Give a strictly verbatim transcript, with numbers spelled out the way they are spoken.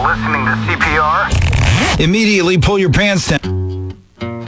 listening to C P R? Immediately pull your pants down.